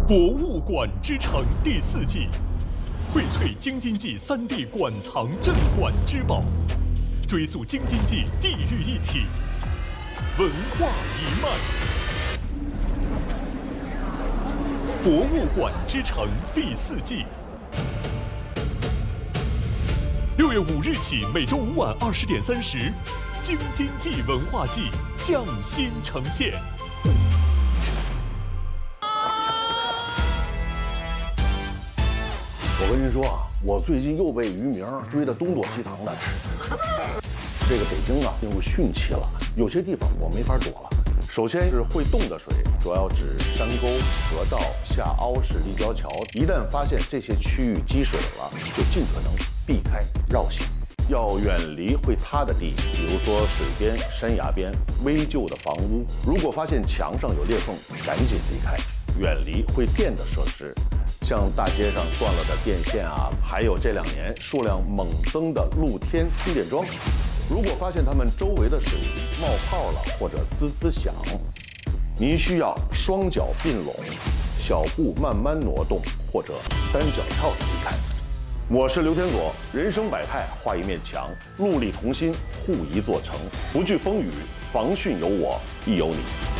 博物馆之城第4季，荟萃京津冀3D 馆藏镇馆之宝，追溯京津冀地域一体，文化一脉。博物馆之城第4季，6月5日起，每周5晚20点30，京津冀文化季匠心呈现。 我跟您说啊，我最近又被渔民追得东躲西藏的。这个北京啊，进入汛期了，有些地方我没法躲了。首先是会动的水，主要指山沟、河道、下凹式立交桥。一旦发现这些区域积水了，就尽可能避开绕行，要远离会塌的地，比如说水边、山崖边、危旧的房屋。如果发现墙上有裂缝，赶紧离开，远离会电的设施。像大街上断了的电线啊，还有这2年数量猛增的露天充电桩。如果发现它们周围的水冒泡了或者滋滋响，您需要双脚并拢，小步慢慢挪动，或者单脚跳着离开。我是刘天佐，人生百态，画一面墙，戮力同心，护一座城，不惧风雨，防汛有我，亦有你。